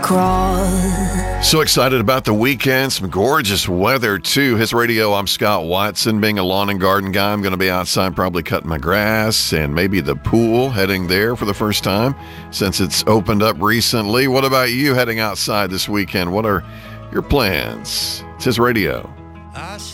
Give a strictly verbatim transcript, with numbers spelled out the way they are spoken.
crawl. So excited about the weekend. Some gorgeous weather, too. His Radio, I'm Scott Watson. Being a lawn and garden guy, I'm going to be outside probably cutting my grass and maybe the pool, heading there for the first time since it's opened up recently. What about you heading outside this weekend? What are your plans? It's His Radio. I